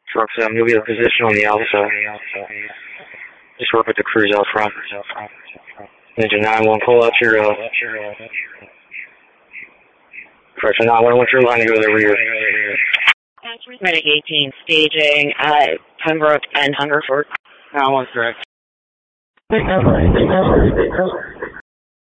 Truck 7, you'll be in position on the outside. Just work with the crews out front. Engine 9-1, pull out your, correction 9-1, what's your line to go to the rear? Medic 18, staging at Pembroke and Hungerford. 9-1, correct.